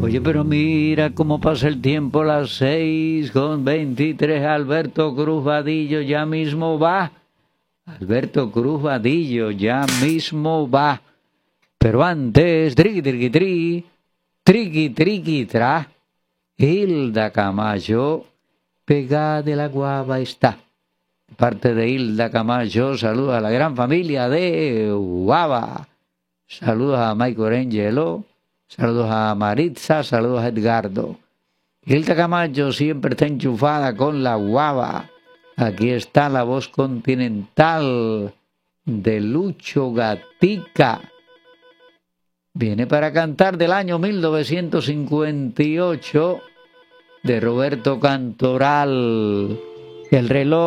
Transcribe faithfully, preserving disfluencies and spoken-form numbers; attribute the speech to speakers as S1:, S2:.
S1: Oye, pero mira cómo pasa el tiempo, las seis con veintitrés. Alberto Cruz Vadillo ya mismo va. Alberto Cruz Vadillo ya mismo va. Pero antes, triqui, triqui, tri, triqui, triqui, tra, Hilda Camacho, pegada de la guava está. Parte de Hilda Camacho, saluda a la gran familia de Guava. Saludos a Michael Angelo, saludos a Maritza, saludos a Edgardo. Hilda Camacho siempre está enchufada con la guava. Aquí está la voz continental de Lucho Gatica. Viene para cantar del año mil novecientos cincuenta y ocho de Roberto Cantoral. El reloj